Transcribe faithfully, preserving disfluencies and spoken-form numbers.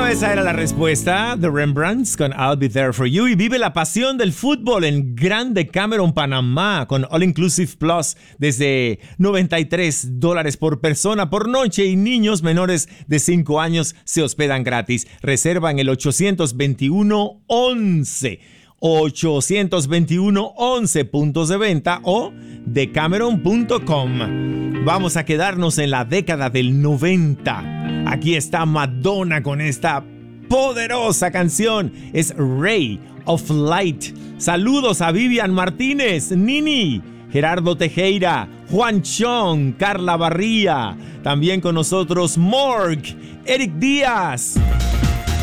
Bueno, esa era la respuesta de Rembrandts con I'll Be There For You. Y vive la pasión del fútbol en Grande Cameron, Panamá, con All Inclusive Plus desde noventa y tres dólares por persona por noche, y niños menores de cinco años se hospedan gratis. Reserva en el ochocientos veintiuno once. ochocientos veintiuno once puntos de venta o decameron punto com. Vamos a quedarnos en la década del noventa. Aquí está Madonna con esta poderosa canción. Es Ray of Light. Saludos a Vivian Martínez, Nini, Gerardo Tejera, Juan Chong, Carla Barría. También con nosotros Morg, Eric Díaz.